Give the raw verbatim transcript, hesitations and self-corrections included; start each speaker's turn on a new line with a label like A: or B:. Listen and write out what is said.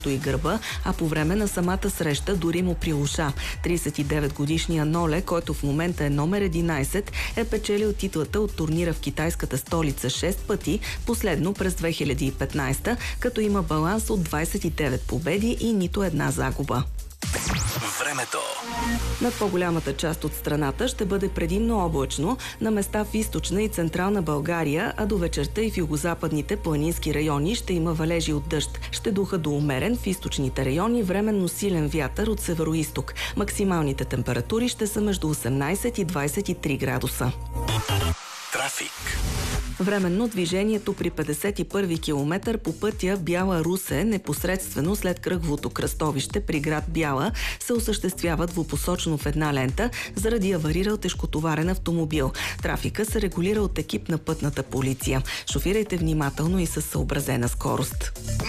A: и гърба, а по време на самата среща дори му при уша. тридесет и девет годишният Ноле, който в момента е номер единайсет, е печелил титлата от турнира в китайската столица шест пъти, последно през две хиляди и петнайсета, като има баланс от двайсет и девет победи и нито една загуба.
B: Времето.
A: Над по-голямата част от страната ще бъде предимно облачно, на места в източна и централна България, а до вечерта и в югозападните планински райони ще има валежи от дъжд. Ще духа до умерен в източните райони временно силен вятър от североизток. Максималните температури ще са между осемнайсет и двайсет и три градуса.
B: Трафик.
A: Временно движението при петдесет и първи километър по пътя Бяла-Русе, непосредствено след кръговото кръстовище при град Бяла, се осъществява двупосочно в една лента заради аварирал тежкотоварен автомобил. Трафика се регулира от екип на пътната полиция. Шофирайте внимателно и със съобразена скорост.